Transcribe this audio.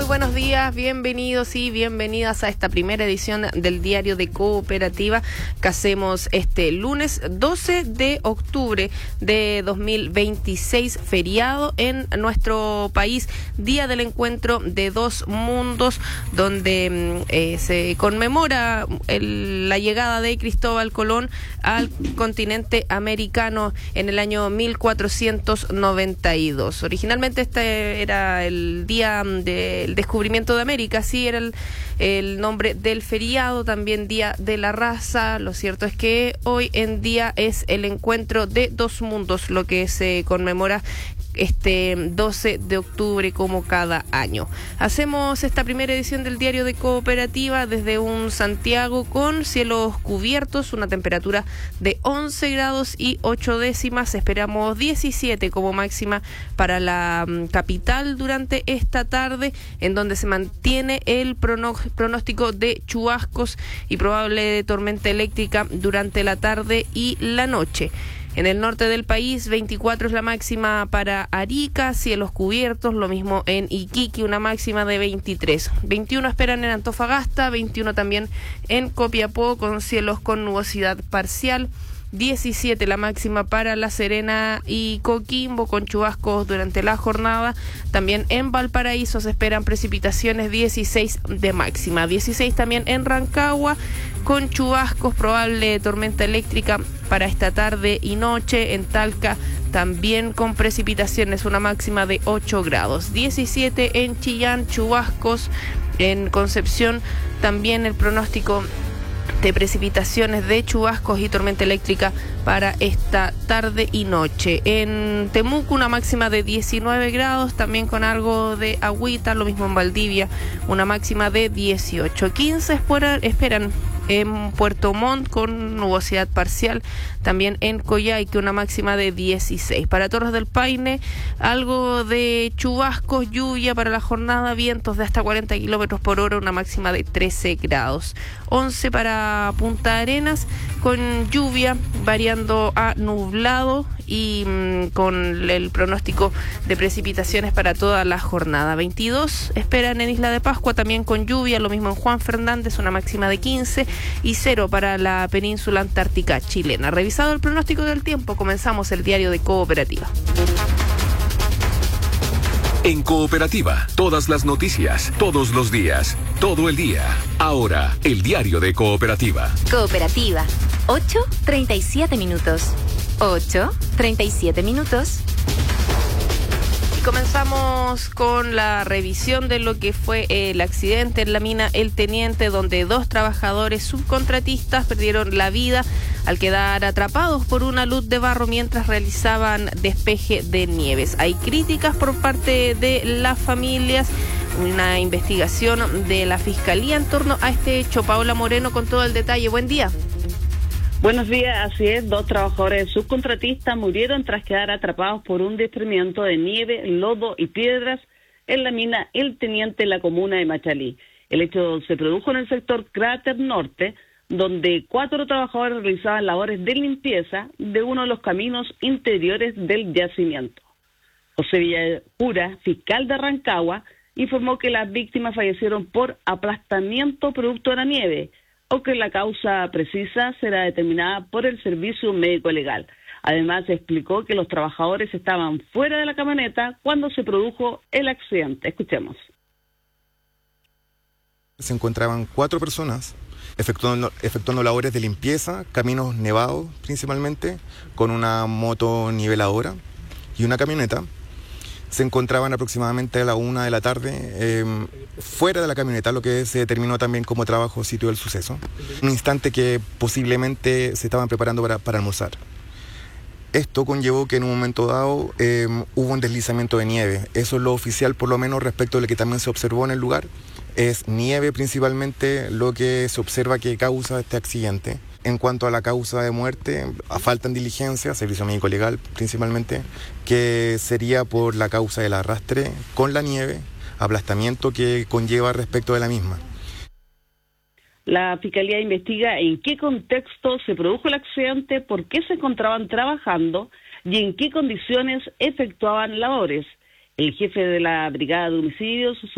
buenos días, bienvenidos y bienvenidas a esta primera edición del Diario de Cooperativa que hacemos este lunes 12 de octubre de 2026, feriado en nuestro país, Día del Encuentro de Dos Mundos, donde se conmemora la llegada de Cristóbal Colón al continente americano en el año 1492. Originalmente este era el día del descubrimiento de América, sí era el nombre del feriado, también Día de la Raza. Lo cierto es que hoy en día es el encuentro de dos mundos, lo que se conmemora este 12 de octubre como cada año. Hacemos esta primera edición del Diario de Cooperativa desde un Santiago con cielos cubiertos, una temperatura de 11 grados y 8 décimas. Esperamos 17 como máxima para la capital durante esta tarde, en donde se mantiene el pronóstico de chubascos y probable tormenta eléctrica durante la tarde y la noche. En el norte del país, 24 es la máxima para Arica, cielos cubiertos, lo mismo en Iquique, una máxima de 23. 21 esperan en Antofagasta, 21 también en Copiapó, con cielos con nubosidad parcial. 17 la máxima para La Serena y Coquimbo, con chubascos durante la jornada. También en Valparaíso se esperan precipitaciones, 16 de máxima. 16 también en Rancagua, con chubascos, probable tormenta eléctrica para esta tarde y noche. En Talca también con precipitaciones, una máxima de 8 grados. 17 en Chillán, chubascos. En Concepción también el pronóstico de precipitaciones, de chubascos y tormenta eléctrica para esta tarde y noche. En Temuco una máxima de 19 grados, también con algo de agüita, lo mismo en Valdivia, una máxima de 18. 15 esperan en Puerto Montt con nubosidad parcial, también en Coyhaique una máxima de 16. Para Torres del Paine, algo de chubascos, lluvia para la jornada, vientos de hasta 40 kilómetros por hora, una máxima de 13 grados. 11 para Punta Arenas, con lluvia variando a nublado y con el pronóstico de precipitaciones para toda la jornada. 22 esperan en Isla de Pascua, también con lluvia, lo mismo en Juan Fernández, una máxima de 15, y 0 para la península antártica chilena. Revisado el pronóstico del tiempo, comenzamos el Diario de Cooperativa. En Cooperativa, todas las noticias, todos los días, todo el día. Ahora, el Diario de Cooperativa. Cooperativa, 8:37 minutos. 8:37 minutos. Y comenzamos con la revisión de lo que fue el accidente en la mina El Teniente, donde 2 trabajadores subcontratistas perdieron la vida al quedar atrapados por una luz de barro mientras realizaban despeje de nieves. Hay críticas por parte de las familias, una investigación de la Fiscalía en torno a este hecho. Paola Moreno con todo el detalle. Buen día. Buenos días, así es, 2 trabajadores subcontratistas murieron tras quedar atrapados por un desprendimiento de nieve, lodo y piedras en la mina El Teniente en la comuna de Machalí. El hecho se produjo en el sector Cráter Norte, donde 4 trabajadores realizaban labores de limpieza de uno de los caminos interiores del yacimiento. José Villapura, fiscal de Rancagua, informó que las víctimas fallecieron por aplastamiento producto de la nieve, aunque la causa precisa será determinada por el Servicio Médico Legal. Además, explicó que los trabajadores estaban fuera de la camioneta cuando se produjo el accidente. Escuchemos. Se encontraban 4 personas efectuando labores de limpieza, caminos nevados principalmente, con una moto niveladora y una camioneta. Se encontraban aproximadamente a la 1 de la tarde fuera de la camioneta, lo que se determinó también como trabajo sitio del suceso. Un instante que posiblemente se estaban preparando para almorzar. Esto conllevó que en un momento dado hubo un deslizamiento de nieve. Eso es lo oficial, por lo menos respecto a lo que también se observó en el lugar. Es nieve principalmente lo que se observa que causa este accidente. En cuanto a la causa de muerte, faltan diligencias, Servicio Médico Legal principalmente, que sería por la causa del arrastre con la nieve, aplastamiento que conlleva respecto de la misma. La Fiscalía investiga en qué contexto se produjo el accidente, por qué se encontraban trabajando y en qué condiciones efectuaban labores. El jefe de la Brigada de Homicidios